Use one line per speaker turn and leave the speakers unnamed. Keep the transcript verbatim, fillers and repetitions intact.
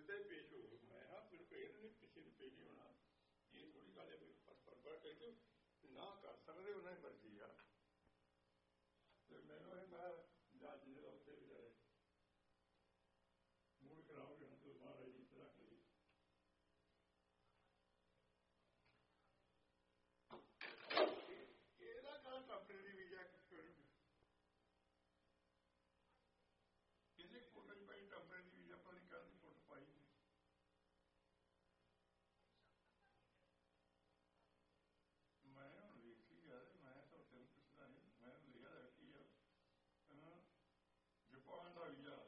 ਤੇ ਪੇਸ਼ ਹੋ। ਮੈਂ ਹਾਂ ਫਿਰ ਭੇਦ ਨੇ ਕਿਸੇ ਨੂੰ ਪੇਸ਼ ਨਹੀਂ ਹੋਣਾ। ਇਹ ਥੋੜੀ ਗੱਲ ਹੈ ਵੀ ਪਰ ਪਰ ਕਹਿੰਦੇ ਨਾ ਕਰ ਸਕਦੇ ਉਹਨਾਂ ਦੀ ਮਰਜ਼ੀ ਆ। ਤੇ ਮੈਨੂੰ ਇਹ ਮੈਂ ਜੱਜ ਜਿਹੜਾ ਉੱਥੇ ਵਿਚਾਰੇ ਮੂਡ ਖਰਾਬ ਹੋਣ ਤੋਂ ਮਹਾਰਾਜ ਜੀ ਤੇ ਰੱਖ ਲਈ। ਇਹਦਾ ਕਾਹ ਟੈਂਪਰੇਰੀ ਵੀਜ਼ਾ ਕਿਉਂ ਕਿਸੇ ਫੋਟੋ ਚ ਪਾਈ ਟੈਂਪਰੇਰੀ ਵੀਜ਼ਾ ਪਤਾ ਨਹੀਂ ਕਾਹਦੀ ਫੋਟੋ ਪਾਈ। ਮੈਂ ਹੁਣ ਵੇਖੀ ਯਾਰ ਮੈਂ ਤਾਂ ਤੈਨੂੰ ਪੁੱਛਦਾ ਨਹੀਂ। ਮੈਂ ਲਿਖਿਆ ਰੱਖੀ ਆ ਜਪਾਨ ਦਾ ਵੀਜ਼ਾ